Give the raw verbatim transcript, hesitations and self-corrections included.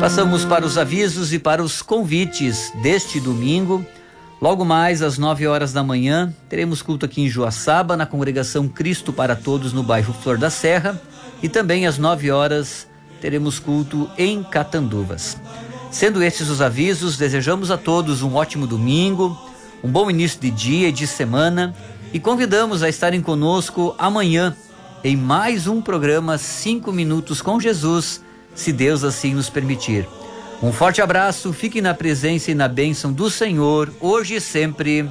Passamos para os avisos e para os convites deste domingo. Logo mais às nove horas da manhã, teremos culto aqui em Joaçaba, na congregação Cristo para Todos, no bairro Flor da Serra. E também às nove horas teremos culto em Catanduvas. Sendo estes os avisos, desejamos a todos um ótimo domingo, um bom início de dia e de semana, e convidamos a estarem conosco amanhã em mais um programa Cinco Minutos com Jesus, se Deus assim nos permitir. Um forte abraço, fiquem na presença e na bênção do Senhor, hoje e sempre.